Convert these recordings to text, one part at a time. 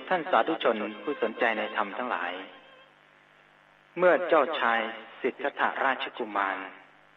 ท่านสาธุชนผู้สนใจในธรรมทั้งหลายเมื่อเจ้าชายสิทธัตถราชกุมาร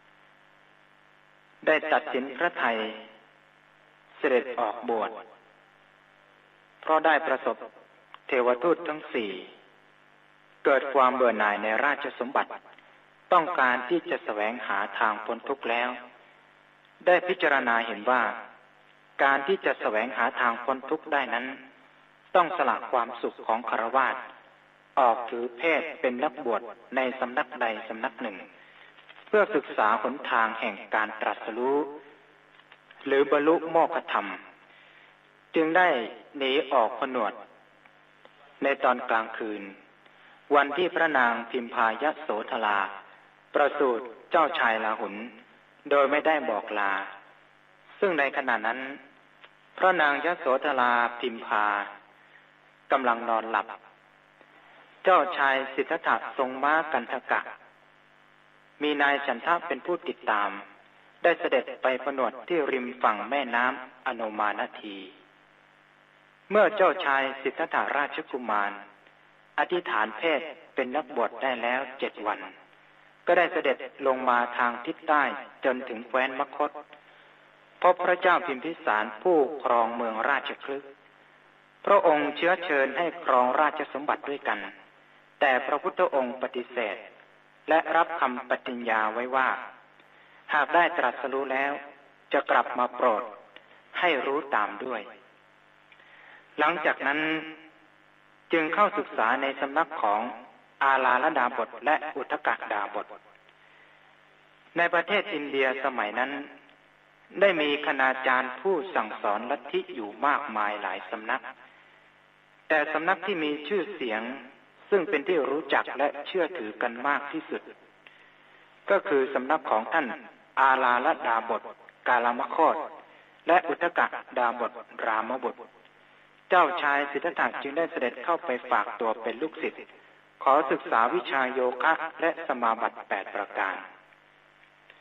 ได้ตัดสินพระทัยเสด็จออกบวชเพราะได้ประสบเทวทูตทั้งสี่เกิดความเบื่อหน่ายในราชสมบัติต้องการที่จะแสวงหาทางพ้นทุกข์แล้วได้พิจารณาเห็นว่าการที่จะแสวงหาทางพ้นทุกข์ได้นั้นต้องสละความสุขของฆราวาสออกถือเพศเป็นนักบวชในสำนักใดสำนักหนึ่งเพื่อศึกษาหนทางแห่งการตรัสรู้หรือบรรลุโมฆะธรรมจึงได้หนีออกผนวดในตอนกลางคืนวันที่พระนางพิมพายโสธราประสูติเจ้าชายราหุลโดยไม่ได้บอกลาซึ่งในขณะนั้นพระนางยโสธราพิมพากำลังนอนหลับเจ้าชายสิทธัตถะทรงม้ากันทกะมีนายฉันทะเป็นผู้ติดตามได้เสด็จไปผนวดที่ริมฝั่งแม่น้ำอโนมานาทีเมื่อเจ้าชายสิทธัตถราชกุมารอธิษฐานเพศเป็นนักบวชได้แล้ว7 วันก็ได้เสด็จลงมาทางทิศใต้จนถึงแคว้นมคธพบพระเจ้าพิมพิสารผู้ครองเมืองราชคฤห์พระองค์เชื้อเชิญให้ครองราชสมบัติด้วยกันแต่พระพุทธองค์ปฏิเสธและรับคำปฏิญญาไว้ว่าหากได้ตรัสรู้แล้วจะกลับมาโปรดให้รู้ตามด้วยหลังจากนั้นจึงเข้าศึกษาในสำนักของอาลาลดาบทและอุทกดาบทในประเทศอินเดียสมัยนั้นได้มีคณาจารย์ผู้สั่งสอนลัทธิอยู่มากมายหลายสำนักแต่สำนักที่มีชื่อเสียงซึ่งเป็นที่รู้จักและเชื่อถือกันมากที่สุดก็คือสำนักของท่านอาลาลดาบทกาลามคตและอุทกดาบทรามบุตรเจ้าชายสิทธัตถะจึงได้เสด็จเข้าไปฝากตัวเป็นลูกศิษย์ขอศึกษาวิชาโยคะและสมาบัติ8 ประการ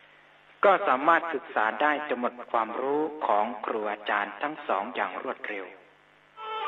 ก็สามารถศึกษาได้จนหมดความรู้ของครูอาจารย์ทั้งสองอย่างรวดเร็ว